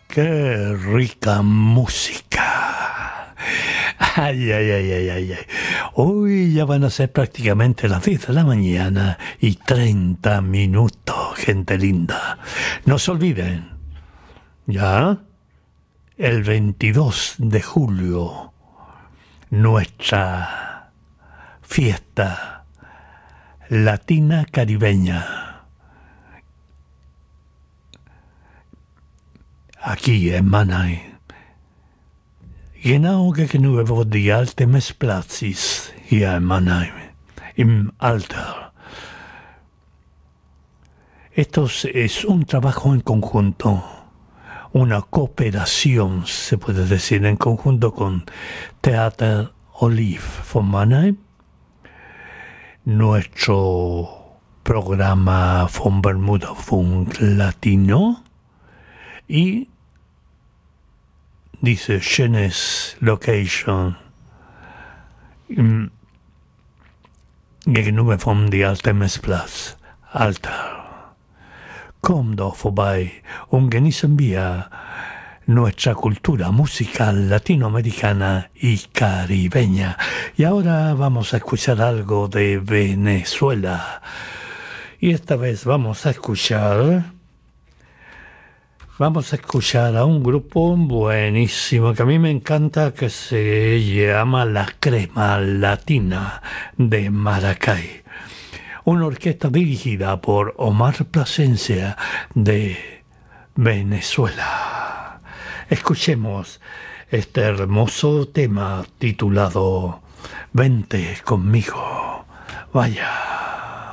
Qué rica música. Ay, ay, ay, ay, ay, ay. Hoy ya van a ser prácticamente las 10 de la mañana y 30 minutos, gente linda. No se olviden, ya, el 22 de julio, nuestra fiesta latina caribeña. Aquí en Mannheim. Genau gegenüber die alte Messplatz hier in Mannheim, im Alter. Esto es un trabajo en conjunto, una cooperación, se puede decir, en conjunto con Theater Olive von Mannheim, nuestro programa von Bermuda Funk Latino y diese schönes Location gegenüber von die alte Messplatz, Alter. Komm doch vorbei und genießen wir nuestra cultura musical latinoamericana y caribeña. Y ahora vamos a escuchar algo de Venezuela. Y esta vez vamos a escuchar a un grupo buenísimo que a mí me encanta, que se llama La Crema Latina de Maracay. Una orquesta dirigida por Omar Plasencia de Venezuela. Escuchemos este hermoso tema titulado Vente conmigo. Vaya.